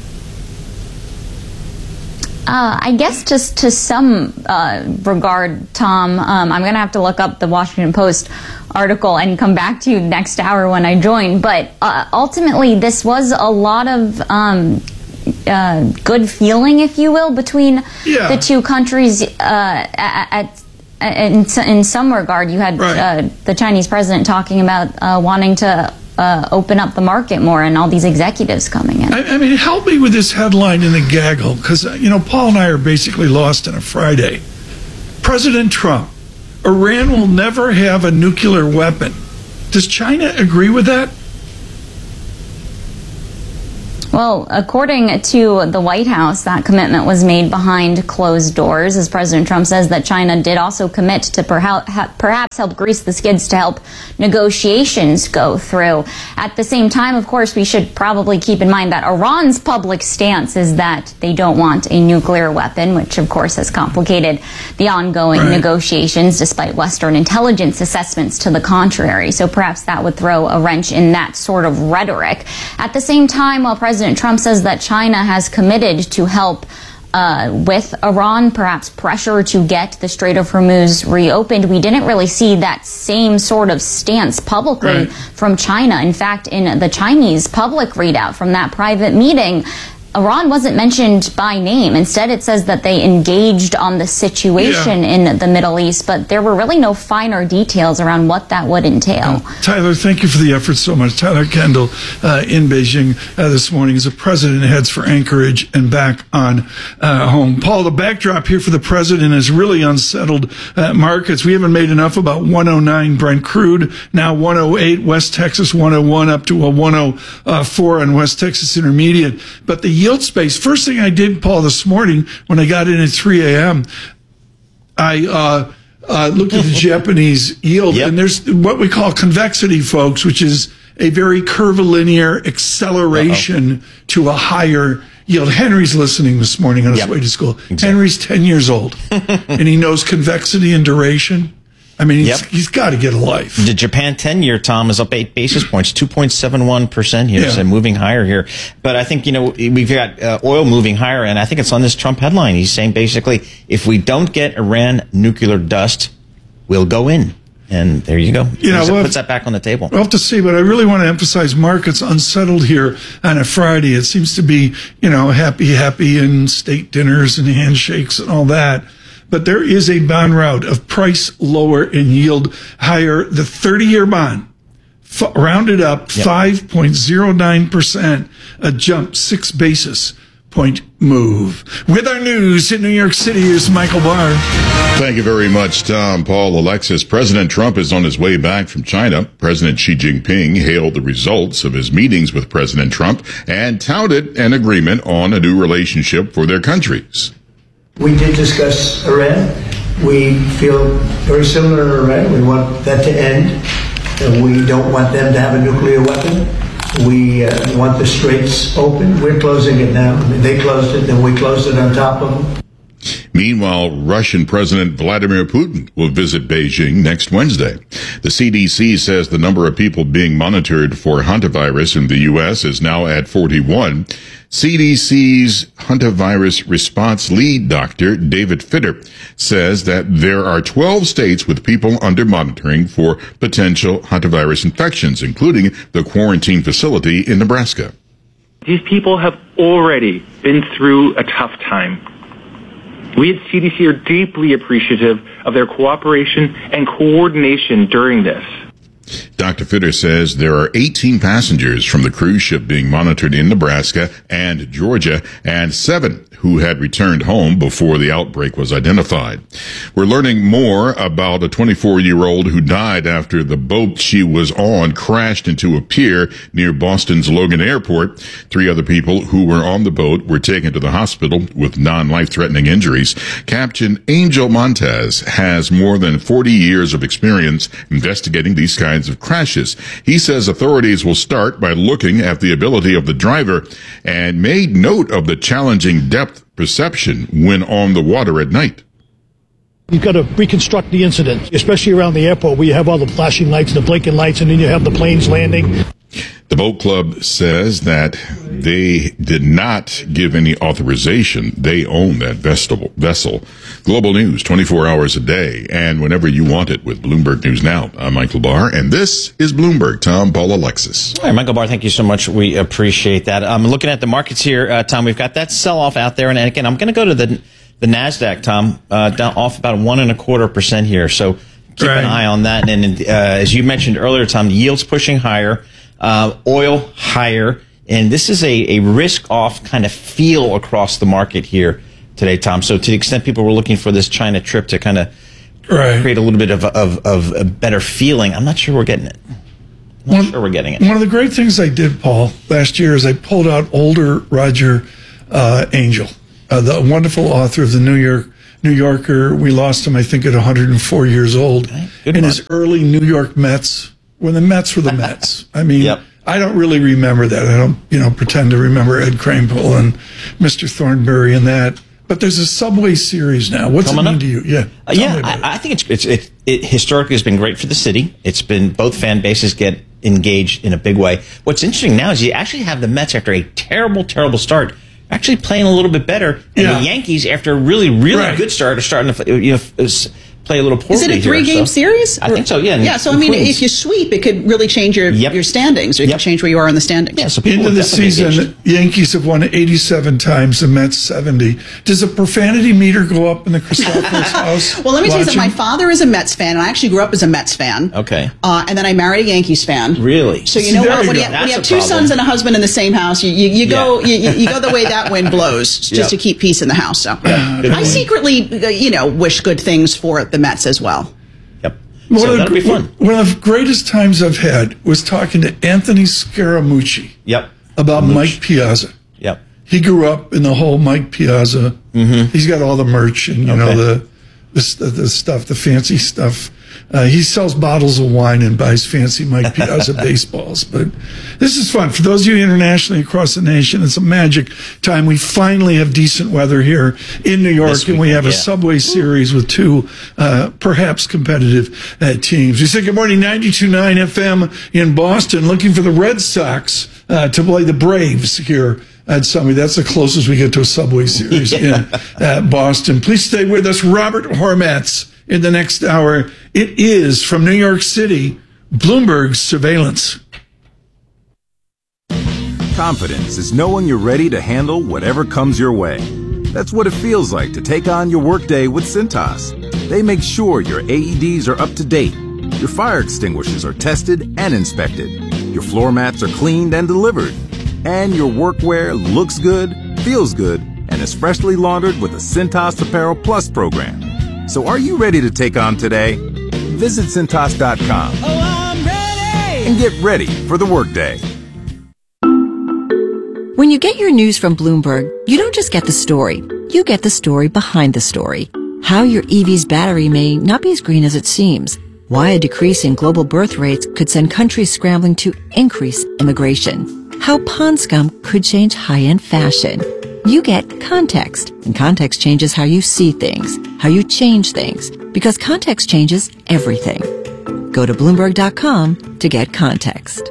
Uh, I guess just to some uh, regard, Tom, um, I'm going to have to look up the Washington Post article and come back to you next hour when I join. But uh, ultimately, this was a lot of um, uh, good feeling, if you will, between yeah. the two countries. Uh, at, at in, in some regard, you had right. uh, the Chinese president talking about uh, wanting to Uh, open up the market more, and all these executives coming in. I, I mean, help me with this headline in the gaggle, because, you know, Paul and I are basically lost on a Friday. President Trump Iran will never have a nuclear weapon. Does China agree with that? Well, according to the White House, that commitment was made behind closed doors, as President Trump says that China did also commit to perhaps help grease the skids to help negotiations go through. At the same time, of course, we should probably keep in mind that Iran's public stance is that they don't want a nuclear weapon, which, of course, has complicated the ongoing right. negotiations, despite Western intelligence assessments to the contrary. So perhaps that would throw a wrench in that sort of rhetoric. At the same time, while President Trump says that China has committed to help uh, with Iran, perhaps pressure to get the Strait of Hormuz reopened, we didn't really see that same sort of stance publicly right. from China. In fact, in the Chinese public readout from that private meeting, Iran wasn't mentioned by name. Instead, it says that they engaged on the situation yeah. in the Middle East, but there were really no finer details around what that would entail. Oh, Tyler, thank you for the effort so much. Tyler Kendall uh, in Beijing uh, this morning as the president heads for Anchorage and back on uh, home. Paul, the backdrop here for the president is really unsettled uh, markets. We haven't made enough about one oh nine Brent crude, now one oh eight, West Texas one oh one, up to a one oh four on West Texas Intermediate. But the yield space. First thing I did, Paul, this morning when I got in at three a.m., I uh, uh, looked at the Japanese yield, yep. and there's what we call convexity, folks, which is a very curvilinear acceleration Uh-oh. to a higher yield. Henry's listening this morning on his yep. way to school. Exactly. Henry's ten years old, and he knows convexity and duration. I mean, he's, yep. he's got to get a life. The Japan ten-year, Tom, is up eight basis points, two point seven one percent here, yeah. so moving higher here. But I think, you know, we've got uh, oil moving higher, and I think it's on this Trump headline. He's saying basically, if we don't get Iran nuclear dust, we'll go in. And there you go. Yeah, Puts, we'll puts that back on the table. We'll have to see, but I really want to emphasize markets unsettled here on a Friday. It seems to be, you know, happy, happy, and state dinners and handshakes and all that. But there is a bond route of price lower and yield higher. The thirty-year bond, f- rounded up yep. five point oh nine percent, a jump six basis point move. With our news in New York City, here's Michael Barr. Thank you very much, Tom, Paul, Alexis. President Trump is on his way back from China. President Xi Jinping hailed the results of his meetings with President Trump and touted an agreement on a new relationship for their countries. We did discuss Iran. We feel very similar to Iran. We want that to end. Uh, we don't want them to have a nuclear weapon. We uh, want the straits open. We're closing it now. I mean, they closed it, then we closed it on top of them. Meanwhile, Russian President Vladimir Putin will visit Beijing next Wednesday. The C D C says the number of people being monitored for hantavirus in the U S is now at forty-one. C D C's hantavirus response lead doctor, David Fitter, says that there are twelve states with people under monitoring for potential hantavirus infections, including the quarantine facility in Nebraska. These people have already been through a tough time. We at C D C are deeply appreciative of their cooperation and coordination during this. Doctor Fitter says there are eighteen passengers from the cruise ship being monitored in Nebraska and Georgia, and seven who had returned home before the outbreak was identified. We're learning more about a twenty-four-year-old who died after the boat she was on crashed into a pier near Boston's Logan Airport. Three other people who were on the boat were taken to the hospital with non-life-threatening injuries. Captain Angel Montez has more than forty years of experience investigating these kinds of crashes. He says authorities will start by looking at the ability of the driver and made note of the challenging depth perception when on the water at night. You've got to reconstruct the incident, especially around the airport where you have all the flashing lights and the blinking lights, and then you have the planes landing. The boat club says that they did not give any authorization. They own that vessel. Global news, twenty-four hours a day, and whenever you want it with Bloomberg News Now. I'm Michael Barr, and this is Bloomberg. Tom, Paul, Alexis. All right, Michael Barr, thank you so much. We appreciate that. I'm um, looking at the markets here, uh, Tom. We've got that sell-off out there, and again, I'm going to go to the the NASDAQ, Tom, uh, down off about one and a quarter percent here. So keep right. an eye on that. And uh, as you mentioned earlier, Tom, the yield's pushing higher. Uh, oil higher, and this is a, a risk-off kind of feel across the market here today, Tom. So to the extent people were looking for this China trip to kind of right. create a little bit of, of, of a better feeling. I'm not sure we're getting it. I'm not one, sure we're getting it. One of the great things I did, Paul, last year is I pulled out older Roger uh, Angel, uh, the wonderful author of the New York New Yorker. We lost him, I think, at one hundred four years old. Okay. In his early New York Mets, when the Mets were the Mets. I mean, yep. I don't really remember that. I don't, you know, pretend to remember Ed Kranepool and Mister Thornberry and that. But there's a Subway series now. What's Coming it mean up? to you? Yeah, uh, yeah. I, I think it's it's it, it historically has been great for the city. It's been both fan bases get engaged in a big way. What's interesting now is you actually have the Mets after a terrible, terrible start actually playing a little bit better, and Yeah. the Yankees after a really, really Right. good start are starting to you know s- play a little poorly. Is it a here, three-game so- series? I think so. Yeah. Yeah. So I mean, Queens. if you sweep, it could really change your Yep. your standings, or it Yep. could change where you are in the standings. Yeah. So people Into would the definitely be season, engaged. Yankees have won eighty-seven times, the Mets seventy. Does the profanity meter go up in the Christopher's house? Well, let me tell you something. My watching? father is a Mets fan, and I actually grew up as a Mets fan. Okay. Uh, and then I married a Yankees fan. Really? So you See, know there what? you When you, go. have, when you have That's two a problem. sons and a husband in the same house, you, you, you go Yeah. you, you go the way that wind blows, just Yep. to keep peace in the house. So Good I point. secretly, uh, you know, wish good things for the Mets as well. Yep. One So of the- that'll be fun. One of the greatest times I've had was talking to Anthony Scaramucci Yep. about Mike Piazza. Yep. He grew up in the whole Mike Piazza. Mm-hmm. He's got all the merch and you Okay. know the, the st- the stuff, the fancy stuff. Uh, he sells bottles of wine and buys fancy Mike Piazza baseballs. But this is fun for those of you internationally across the nation. It's a magic time. We finally have decent weather here in New York, This and we have weekend, a yeah. Subway series with two uh, perhaps competitive uh, teams. We say good morning, ninety-two point nine F M in Boston, looking for the Red Sox uh, to play the Braves here at Subway. That's the closest we get to a Subway series in uh, Boston. Please stay with us. Robert Hormats in the next hour. It is from New York City, Bloomberg Surveillance. Confidence is knowing you're ready to handle whatever comes your way. That's what it feels like to take on your workday with Cintas. They make sure your A E Ds are up to date, your fire extinguishers are tested and inspected, your floor mats are cleaned and delivered, and your workwear looks good, feels good, and is freshly laundered with the Cintas Apparel Plus program. So are you ready to take on today? Visit Cintas dot com and get ready for the workday. When you get your news from Bloomberg, you don't just get the story. You get the story behind the story. How your E V's battery may not be as green as it seems. Why a decrease in global birth rates could send countries scrambling to increase immigration. How pond scum could change high-end fashion. You get context, and context changes how you see things, how you change things, because context changes everything. Go to Bloomberg dot com to get context.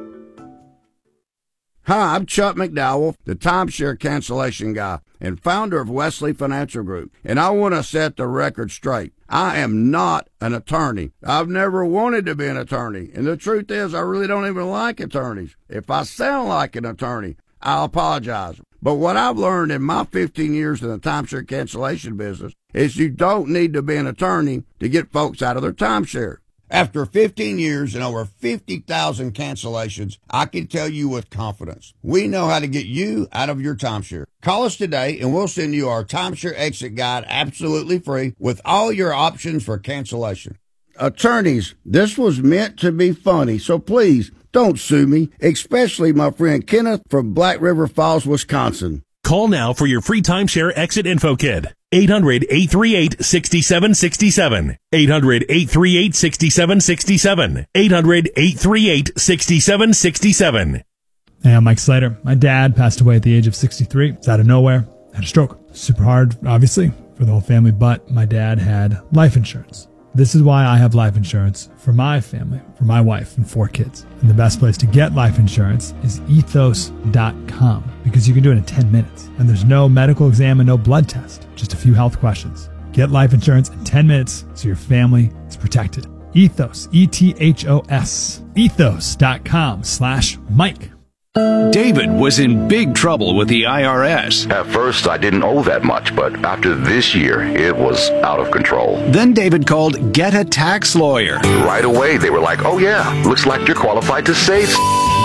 Hi, I'm Chuck McDowell, the timeshare cancellation guy and founder of Wesley Financial Group, and I want to set the record straight. I am not an attorney. I've never wanted to be an attorney, and the truth is I really don't even like attorneys. If I sound like an attorney, I apologize. But what I've learned in my fifteen years in the timeshare cancellation business is you don't need to be an attorney to get folks out of their timeshare. After fifteen years and over fifty thousand cancellations, I can tell you with confidence, we know how to get you out of your timeshare. Call us today and we'll send you our timeshare exit guide absolutely free with all your options for cancellation. Attorneys, this was meant to be funny, so please don't sue me, especially my friend Kenneth from Black River Falls, Wisconsin. Call now for your free timeshare exit info kit. eight hundred, eight three eight, six seven six seven. eight hundred, eight three eight, six seven six seven. eight hundred, eight three eight, six seven six seven. Hey, I'm Mike Slater. My dad passed away at the age of sixty-three. It's out of nowhere. Had a stroke. Super hard, obviously, for the whole family, but my dad had life insurance. This is why I have life insurance for my family, for my wife and four kids. And the best place to get life insurance is ethos dot com because you can do it in ten minutes. And there's no medical exam and no blood test, just a few health questions. Get life insurance in ten minutes so your family is protected. Ethos, E T H O S, ethos dot com slash Mike. David was in big trouble with the I R S. At first, I didn't owe that much, but after this year, it was out of control. Then David called Get a Tax Lawyer. Right away, they were like, oh yeah, looks like you're qualified to save.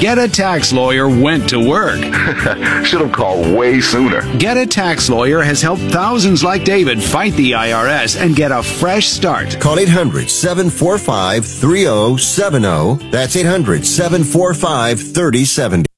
Get a Tax Lawyer went to work. Should have called way sooner. Get a Tax Lawyer has helped thousands like David fight the I R S and get a fresh start. Call eight hundred, seven four five, three oh seven oh. That's eight hundred, seven four five, three oh seven oh.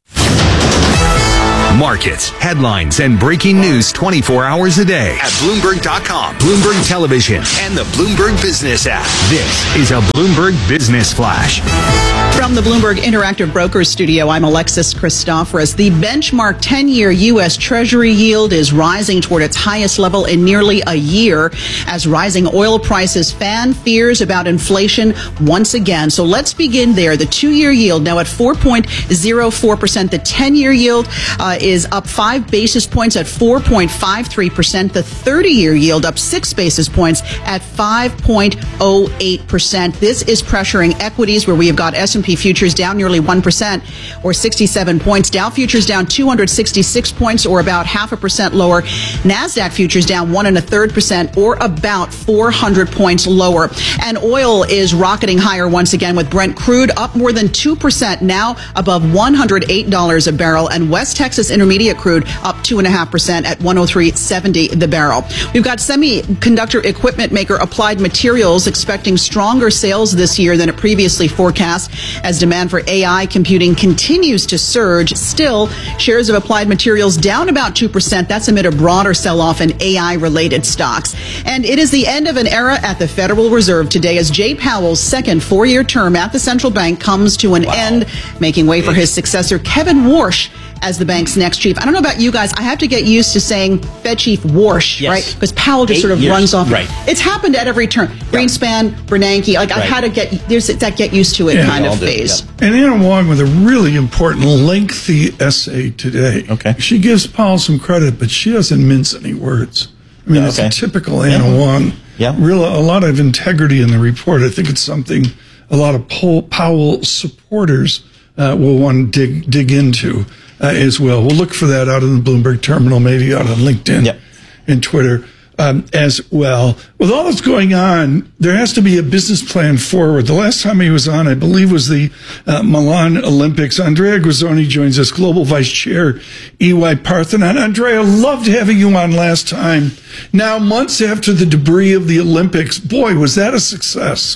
Markets, headlines, and breaking news twenty-four hours a day at Bloomberg dot com, Bloomberg Television, and the Bloomberg Business app. This is a Bloomberg Business Flash. From the Bloomberg Interactive Brokers Studio, I'm Alexis Christoforous. The benchmark ten-year U S. Treasury yield is rising toward its highest level in nearly a year as rising oil prices fan fears about inflation once again. So let's begin there. The two-year yield now at four point oh four percent. The ten-year yield uh, is up five basis points at four point five three percent. The thirty-year yield up six basis points at five point oh eight percent. This is pressuring equities where we have got S and P futures down nearly one percent or sixty-seven points. Dow futures down two hundred sixty-six points or about half a percent lower. NASDAQ futures down one and a third percent or about four hundred points lower. And oil is rocketing higher once again with Brent crude up more than two percent now above one hundred eight dollars a barrel, and West Texas Intermediate crude up two and a half percent at one oh three seventy the barrel. We've got semiconductor equipment maker Applied Materials expecting stronger sales this year than it previously forecast as demand for A I computing continues to surge. Still, shares of Applied Materials down about two percent. That's amid a broader sell-off in A I-related stocks. And it is the end of an era at the Federal Reserve today as Jay Powell's second four-year term at the central bank comes to an wow. end, making way for his successor, Kevin Warsh, as the bank's next chief. I don't know about you guys. I have to get used to saying Fed Chief Warsh, yes. right? Because Powell just Eight sort of years. runs off. Right. It's happened at every turn. Yep. Greenspan, Bernanke. Like right. I've had to get there's that get used to it yeah, kind of phase. Yep. And Anna Wong with a really important, lengthy essay today. Okay. She gives Powell some credit, but she doesn't mince any words. I mean, okay. it's a typical Anna yeah. Wong. Yeah. Real a lot of integrity in the report. I think it's something a lot of Powell supporters uh, will want to dig dig into. Uh, as well. We'll look for that out in the Bloomberg terminal, maybe out on LinkedIn yep. and Twitter um, as well. With all that's going on, there has to be a business plan forward. The last time he was on, I believe, was the uh, Milan Olympics. Andrea Guazzoni joins us, Global Vice Chair, E Y Parthenon. Andrea, loved having you on last time. Now, months after the debris of the Olympics, boy, was that a success.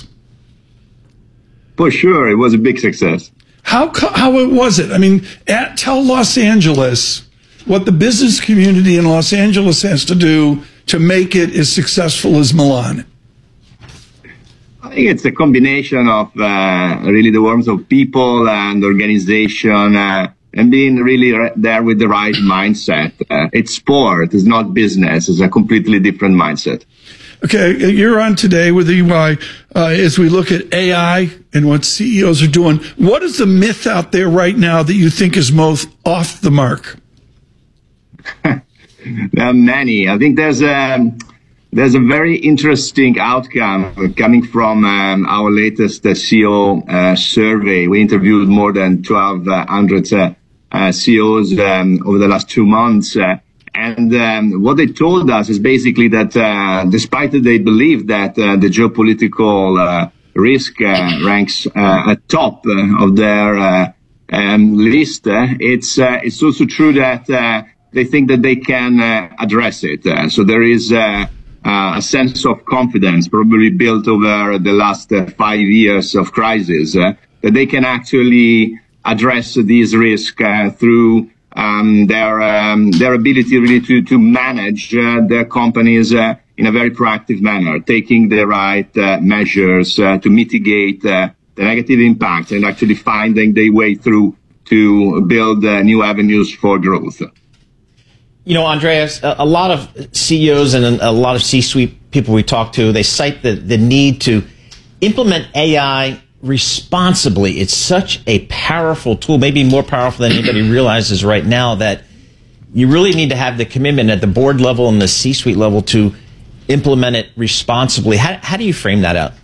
For sure, it was a big success. How how was it? I mean, at, tell Los Angeles what the business community in Los Angeles has to do to make it as successful as Milan. I think it's a combination of uh, really the warmth of people and organization uh, and being really re- there with the right mindset. Uh, it's sport, it's not business. It's a completely different mindset. Okay, you're on today with E Y uh, as we look at A I and what C E Os are doing. What is the myth out there right now that you think is most off the mark? There are many. I think there's a, there's a very interesting outcome coming from um, our latest uh, C E O uh, survey. We interviewed more than twelve hundred uh, uh, C E Os um, over the last two months. Uh, And um, what they told us is basically that uh, despite that they believe that uh, the geopolitical uh, risk uh, ranks uh, at top uh, of their uh, um, list, uh, it's uh, it's also true that uh, they think that they can uh, address it. Uh, so there is uh, uh, a sense of confidence probably built over the last uh, five years of crisis uh, that they can actually address these risks uh, through Um, their um, their ability really to to manage uh, their companies uh, in a very proactive manner, taking the right uh, measures uh, to mitigate uh, the negative impact and actually finding their way through to build uh, new avenues for growth. You know, Andreas, a, a lot of C E Os and a, a lot of C-suite people we talk to, they cite the, the need to implement A I responsibly. It's such a powerful tool, maybe more powerful than anybody realizes right now, that you really need to have the commitment at the board level and the C-suite level to implement it responsibly. How, how do you frame that out?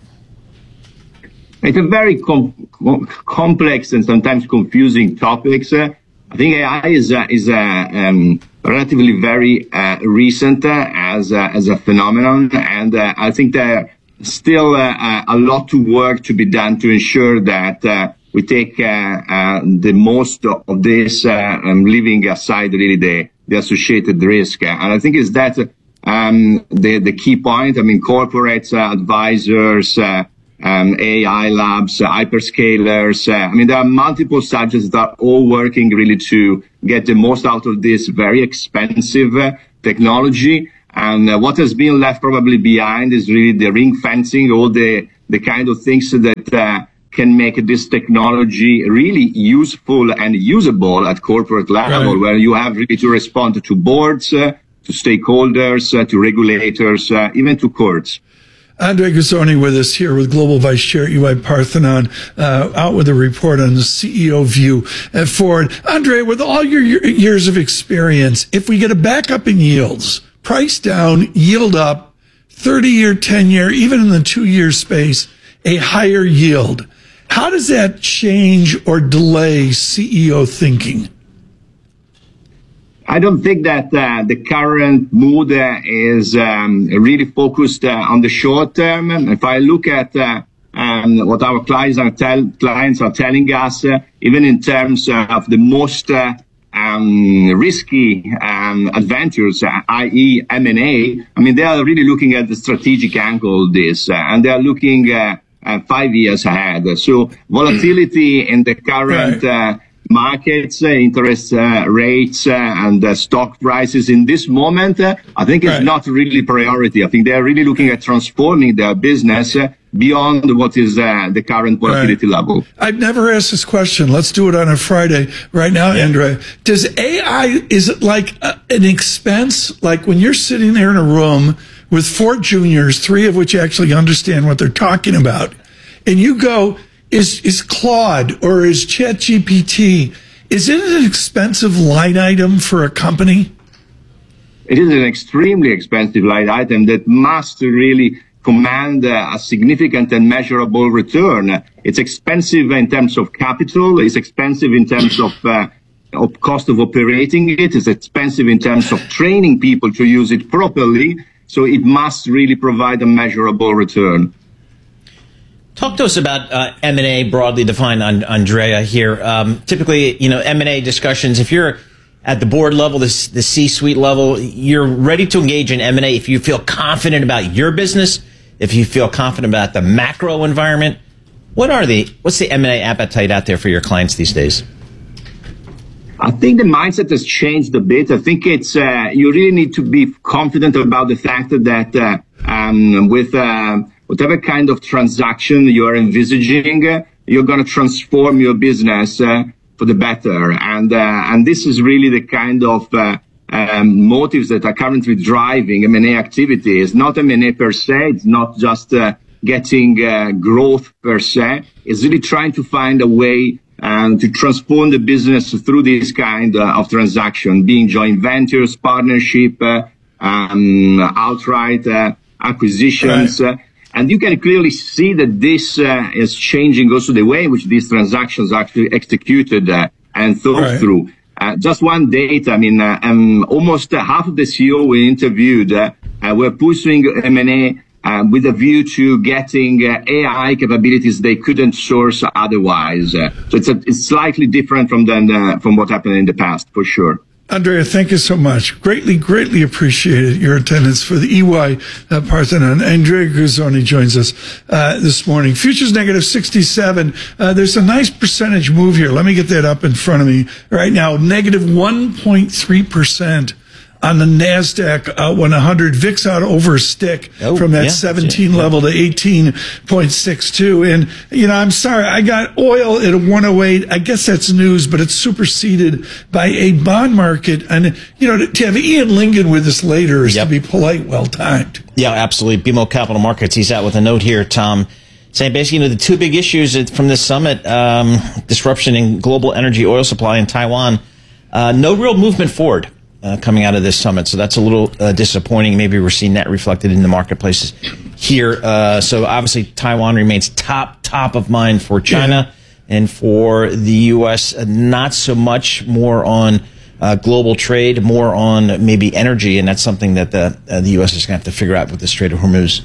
It's a very com- complex and sometimes confusing topic. Uh, I think A I is uh, is uh, um, relatively very uh, recent uh, as uh, as a phenomenon, and uh, I think there still uh, a lot to work to be done to ensure that uh, we take uh, uh, the most of this, uh, um, leaving aside really the, the associated risk. And I think is that um, the, the key point. I mean, corporates, uh, advisors, uh, um, A I labs, uh, hyperscalers. Uh, I mean, there are multiple subjects that are all working really to get the most out of this very expensive uh, technology. And uh, what has been left probably behind is really the ring fencing, all the, the kind of things that uh, can make this technology really useful and usable at corporate level, right, where you have really to respond to boards, uh, to stakeholders, uh, to regulators, uh, even to courts. Andre Guzzoni with us here with Global Vice Chair E Y Parthenon, uh, out with a report on the C E O view at Ford. Andre, with all your years of experience, if we get a backup in yields, price down, yield up, thirty-year, ten-year, even in the two-year space, a higher yield, how does that change or delay C E O thinking? I don't think that uh, the current mood uh, is um, really focused uh, on the short term. If I look at uh, um, what our clients are, tell- clients are telling us, uh, even in terms uh, of the most uh, um, risky um, adventures, uh, that is. M and A, I mean, they are really looking at the strategic angle of this, uh, and they are looking uh, uh, five years ahead. So volatility in the current uh, markets, uh, interest uh, rates, uh, and uh, stock prices in this moment, uh, I think it's right. not really priority. I think they're really looking at transforming their business uh, beyond what is uh, the current volatility right. level. I've never asked this question. Let's do it on a Friday right now, yeah. Andre. Does A I, is it like a, an expense? Like when you're sitting there in a room with four juniors, three of which actually understand what they're talking about, and you go, Is is Claude or is ChatGPT, is it an expensive line item for a company? It is an extremely expensive line item that must really command a significant and measurable return. It's expensive in terms of capital. It's expensive in terms of, uh, of cost of operating it. It's expensive in terms of training people to use it properly. So it must really provide a measurable return. Talk to us about uh, M and A broadly defined, Andrea, here. Um, typically, you know, M and A discussions, if you're at the board level, the, the C-suite level, you're ready to engage in M and A if you feel confident about your business, if you feel confident about the macro environment. What are the, what's the M and A appetite out there for your clients these days? I think the mindset has changed a bit. I think it's, uh, you really need to be confident about the fact that uh, um, with uh, whatever kind of transaction you are envisaging, uh, you're going to transform your business uh, for the better. And uh, and this is really the kind of uh, um, motives that are currently driving M and A activity. It's not M and A per se. It's not just uh, getting uh, growth per se. It's really trying to find a way um, to transform the business through this kind uh, of transaction, being joint ventures, partnership, uh, um, outright uh, acquisitions. Right. Uh, And you can clearly see that this uh, is changing also the way in which these transactions are actually executed uh, and thought right. through. Uh, just one data, I mean, uh, um, almost uh, half of the C E O we interviewed uh, uh, were pursuing M and A uh, with a view to getting uh, A I capabilities they couldn't source otherwise. Uh, so it's, a, it's slightly different from, than, uh, from what happened in the past, for sure. Andrea, thank you so much. Greatly, greatly appreciated your attendance for the E Y uh, Parthenon. Andrea Guzzoni joins us uh, this morning. Futures negative sixty-seven. Uh, there's a nice percentage move here. Let me get that up in front of me right now. Negative one point three percent on the NASDAQ uh, one hundred. V I X out over a stick oh, from that yeah, seventeen yeah. level to eighteen point six two. And, you know, I'm sorry, I got oil at one oh eight. I guess that's news, but it's superseded by a bond market. And, you know, to, to have Ian Lingen with us later is yep. to be polite, well-timed. Yeah, absolutely. B M O Capital Markets, he's out with a note here, Tom, saying basically, you know, the two big issues from this summit, um, disruption in global energy oil supply in Taiwan, uh, no real movement forward. Uh, coming out of this summit. So that's a little uh, disappointing. Maybe we're seeing that reflected in the marketplaces here. Uh, so obviously Taiwan remains top, top of mind for China yeah. and for the U S. Uh, not so much more on uh, global trade, more on maybe energy. And that's something that the, uh, the U S is going to have to figure out with the Strait of Hormuz.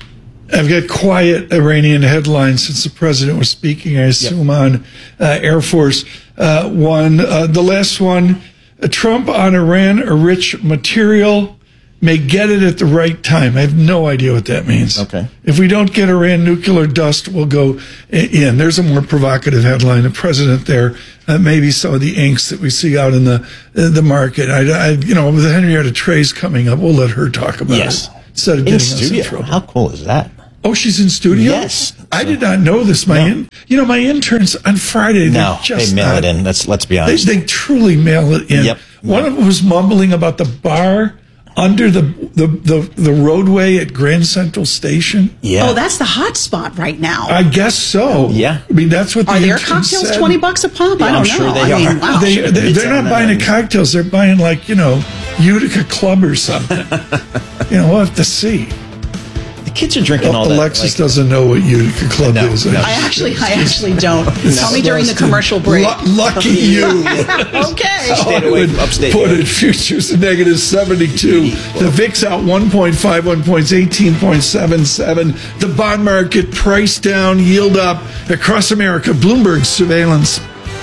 I've got quiet Iranian headlines since the president was speaking, I assume, yep. on uh, Air Force uh, One. Uh, the last one, uh, Trump on Iran, a rich material, may get it at the right time. I have no idea what that means. Okay. If we don't get Iran nuclear dust, we'll go in. There's a more provocative headline. The president there, uh, maybe some of the inks that we see out in the uh, the market. I, I, you know, with Henrietta Trey's coming up, we'll let her talk about yes. it instead of in getting studio. us in trouble. How cool is that? Oh, she's in studio? Yes. I did not know this. My, no. in, you know, my interns on Friday. No, just they mail not, it in. Let's let's be honest. They, they truly mail it in. Yep. One yep. of them was mumbling about the bar under the, the, the, the roadway at Grand Central Station. Yeah. Oh, that's the hot spot right now. I guess so. Yeah. I mean, that's what the Are their interns cocktails said. twenty bucks a pop? Yeah, I don't I'm know. sure they I are. mean, wow. They, they, they're not buying the cocktails. They're buying, like, you know, Utica Club or something. You know, we'll have to see. The kids are drinking all Alexis that. Alexis like, doesn't know what Utica Club no, is. No. I actually, I actually don't. Tell me during the commercial break. L- lucky you. Okay. Stayed away from upstate. Put it futures at negative seventy-two. The V I X out one point five one points, eighteen point seven seven. The bond market price down, yield up across America. Bloomberg surveillance.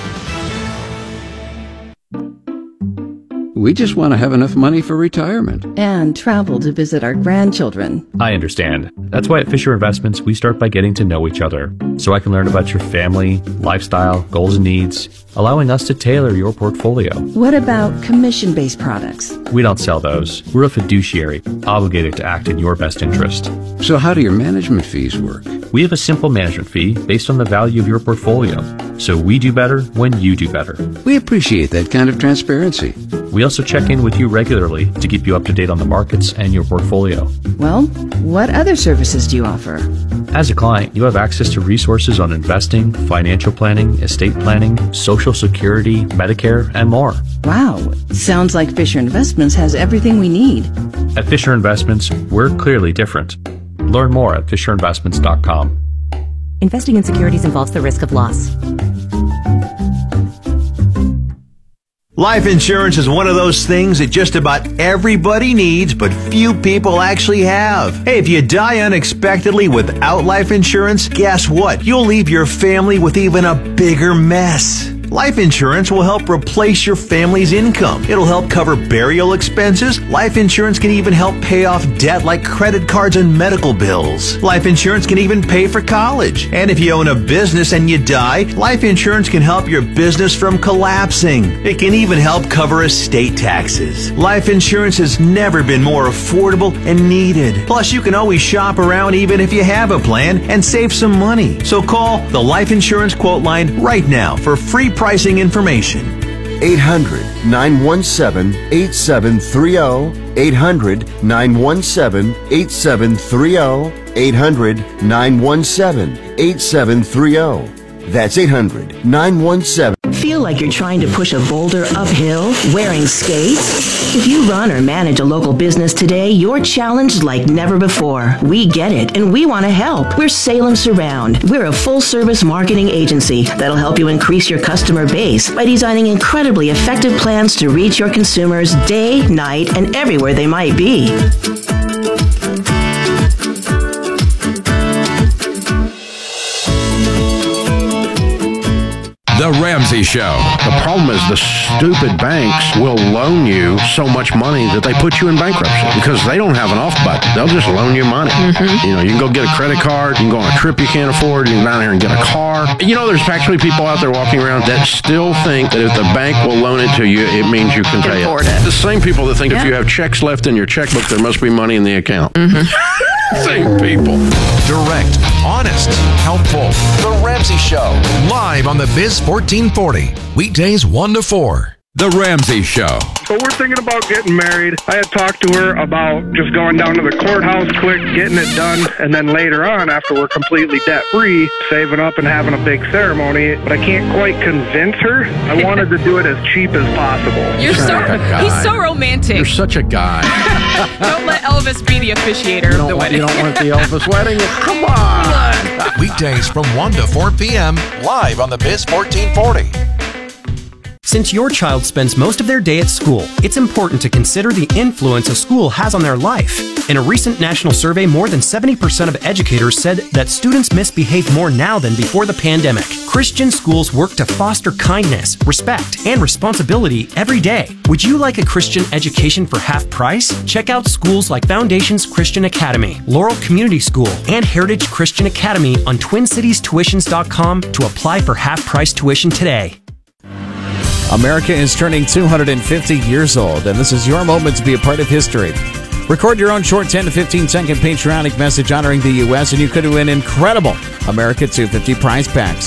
We just want to have enough money for retirement. And travel to visit our grandchildren. I understand. That's why at Fisher Investments, we start by getting to know each other, so I can learn about your family, lifestyle, goals and needs, allowing us to tailor your portfolio. What about commission-based products? We don't sell those. We're a fiduciary, obligated to act in your best interest. So how do your management fees work? We have a simple management fee based on the value of your portfolio, so we do better when you do better. We appreciate that kind of transparency. We also check in with you regularly to keep you up to date on the markets and your portfolio. Well, what other services do you offer? As a client, you have access to resources on investing, financial planning, estate planning, Social Security, Medicare, and more. Wow, sounds like Fisher Investments has everything we need. At Fisher Investments, we're clearly different. Learn more at fisher investments dot com. Investing in securities involves the risk of loss. Life insurance is one of those things that just about everybody needs, but few people actually have. Hey, if you die unexpectedly without life insurance, guess what? You'll leave your family with even a bigger mess. Life insurance will help replace your family's income. It'll help cover burial expenses. Life insurance can even help pay off debt like credit cards and medical bills. Life insurance can even pay for college. And if you own a business and you die, life insurance can help your business from collapsing. It can even help cover estate taxes. Life insurance has never been more affordable and needed. Plus, you can always shop around even if you have a plan and save some money. So call the Life Insurance Quote Line right now for free pricing information. eight hundred, nine one seven, eight seven three zero. eight hundred, nine one seven, eight seven three zero. eight hundred, nine one seven, eight seven three zero. That's eight hundred, nine one seven. Feel like you're trying to push a boulder uphill wearing skates? If you run or manage a local business today, you're challenged like never before. We get it, and we want to help. We're Salem Surround. We're a full-service marketing agency that'll help you increase your customer base by designing incredibly effective plans to reach your consumers day, night, and everywhere they might be. The Ramsey Show. The problem is the stupid banks will loan you so much money that they put you in bankruptcy because they don't have an off button. They'll just loan you money. Mm-hmm. You know, you can go get a credit card. You can go on a trip you can't afford. You can go down here and get a car. You know, there's actually people out there walking around that still think that if the bank will loan it to you, it means you can pay it. it. The same people that think yeah. if you have checks left in your checkbook, there must be money in the account. Mm-hmm. Same people. Direct, honest, helpful. The Ramsey Show. Live on the Biz fourteen forty. Weekdays one to four. The Ramsey Show. So we're thinking about getting married. I had talked to her about just going down to the courthouse quick, getting it done, and then later on, after we're completely debt-free, saving up and having a big ceremony. But I can't quite convince her. I wanted to do it as cheap as possible. You're so, he's so romantic. You're such a guy. Don't let Elvis be the officiator of the want, wedding. You don't want the Elvis wedding? Come on. Weekdays from one to four p.m. live on the Biz fourteen forty. Since your child spends most of their day at school, it's important to consider the influence a school has on their life. In a recent national survey, more than seventy percent of educators said that students misbehave more now than before the pandemic. Christian schools work to foster kindness, respect, and responsibility every day. Would you like a Christian education for half price? Check out schools like Foundations Christian Academy, Laurel Community School, and Heritage Christian Academy on twin cities tuitions dot com to apply for half-price tuition today. America is turning two hundred fifty years old, and this is your moment to be a part of history. Record your own short ten to fifteen second patriotic message honoring the U S, and you could win incredible America two fifty prize packs.